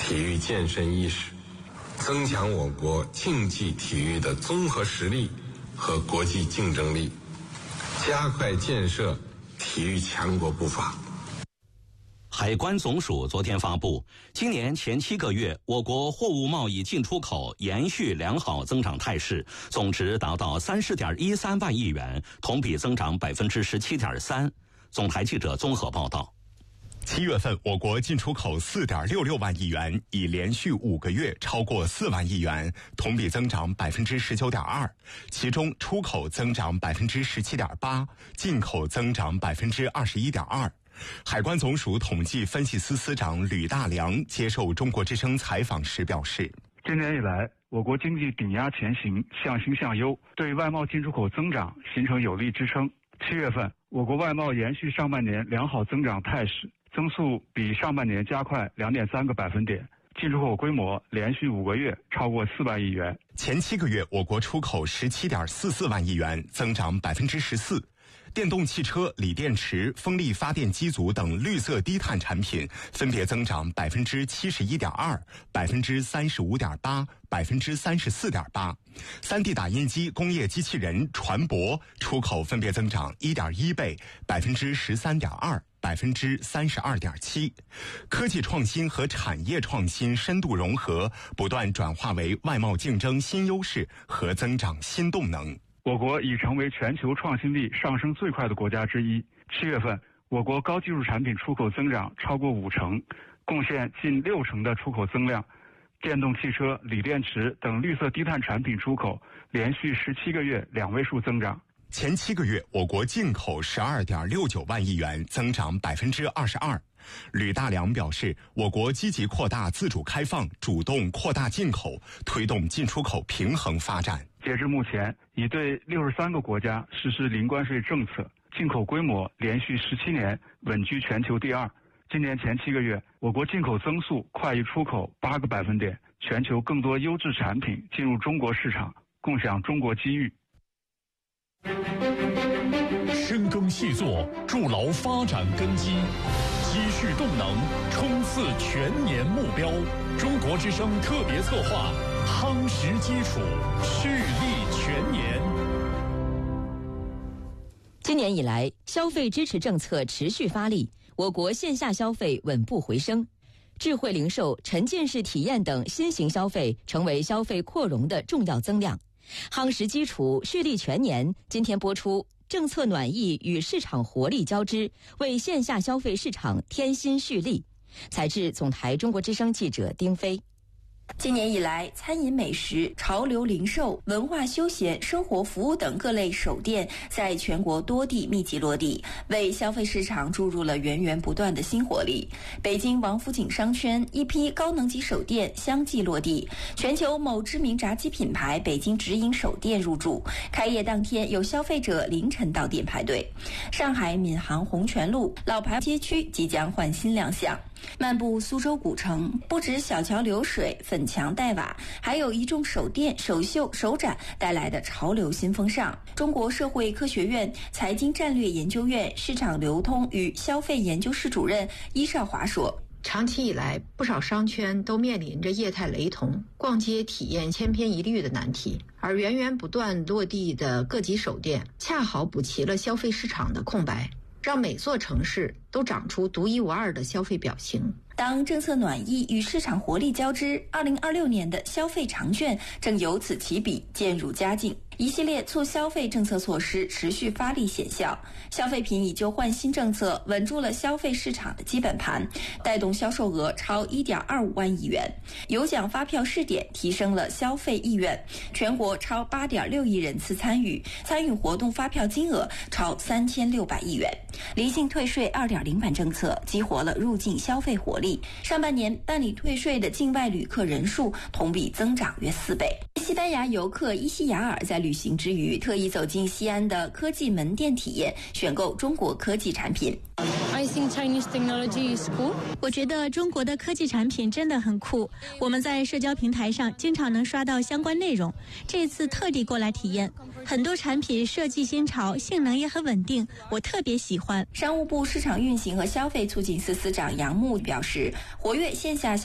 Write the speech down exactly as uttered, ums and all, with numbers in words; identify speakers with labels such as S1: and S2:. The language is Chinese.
S1: 体育健身意识，增强我国竞技体育的综合实力和国际竞争力，加快建设体育强国步伐。
S2: 海关总署昨天发布，今年前七个月，我国货物贸易进出口延续良好增长态势，总值达到三十点一三万亿元，同比增长百分之十七点三。总台记者综合报道。
S3: 七月份，我国进出口四点六六万亿元，已连续五个月超过四万亿元，同比增长百分之十九点二。其中，出口增长百分之十七点八，进口增长百分之二十一点二。海关总署统计分析司司长吕大良接受中国之声采访时表示，
S4: 今年以来，我国经济顶压前行，向新向优，对外贸进出口增长形成有力支撑。七月份，我国外贸延续上半年良好增长态势，增速比上半年加快 零点三个百分点，进出口规模连续五个月超过四万亿元。
S3: 前七个月，我国出口 十七点四四万亿元，增长百分之十四。电动汽车、锂电池、风力发电机组等绿色低碳产品分别增长百分之七十一点二、百分之三十五点八、百分之三十四点八。三 D 打印机、工业机器人、船舶出口分别增长一点一倍、百分之十三点二、百分之三十二点七。科技创新和产业创新深度融合，不断转化为外贸竞争新优势和增长新动能。
S4: 我国已成为全球创新力上升最快的国家之一。七月份，我国高技术产品出口增长超过五成，贡献近六成的出口增量。电动汽车、锂电池等绿色低碳产品出口连续十七个月两位数增长。
S3: 前七个月，我国进口 十二点六九万亿元，增长百分之二十二。吕大良表示，我国积极扩大自主开放，主动扩大进口，推动进出口平衡发展。
S4: 截至目前，已对六十三个国家实施零关税政策，进口规模连续十七年稳居全球第二。今年前七个月，我国进口增速快于出口八个百分点，全球更多优质产品进入中国市场，共享中国机遇。
S5: 深耕细作，筑牢发展根基，积蓄动能，冲刺全年目标。中国之声特别策划，夯实基础，蓄力全年。
S6: 今年以来，消费支持政策持续发力，我国线下消费稳步回升，智慧零售、沉浸式体验等新型消费成为消费扩容的重要增量。夯实基础，蓄力全年。今天播出，政策暖意与市场活力交织，为线下消费市场添新蓄力。采自总台中国之声记者丁飞。
S7: 今年以来，餐饮美食、潮流零售、文化休闲、生活服务等各类首店在全国多地密集落地，为消费市场注入了源源不断的新活力。北京王府井商圈一批高能级首店相继落地，全球某知名炸鸡品牌北京直营首店入驻，开业当天有消费者凌晨到店排队。上海闵行红泉路老牌街区即将换新亮相。漫步苏州古城，不止小桥流水、粉墙黛瓦，还有一众首店、首秀、首展带来的潮流新风尚。中国社会科学院财经战略研究院市场流通与消费研究室主任伊少华说，
S8: 长期以来，不少商圈都面临着业态雷同、逛街体验千篇一律的难题，而源源不断落地的各级首店恰好补齐了消费市场的空白，让每座城市都长出独一无二的消费表情。
S7: 当政策暖意与市场活力交织，二零二六年的消费长券正由此起笔渐入佳境。一系列促消费政策措施持续发力显效，消费品以旧换新政策稳住了消费市场的基本盘，带动销售额超 一点二五万亿元。有奖发票试点提升了消费意愿，全国超 八点六亿人次参与，参与活动发票金额超三千六百亿元。离境退税 二点零 版政策激活了入境消费活力，上半年办理退税的境外旅客人数同比增长约四倍。西班牙游客伊西雅尔在旅行之余特意走进西安的科技门店体验，选购中国科技产品。
S9: I think Chinese technology is cool. 我觉得中国的科技产品真的很酷，我们在社交平台上经常能刷到相关内容，这次特地过来体验，很多产品设计新潮，性能也很稳定，我特别喜欢。
S7: 商务部市场运行和消费促进司司长杨牧表示，活跃线下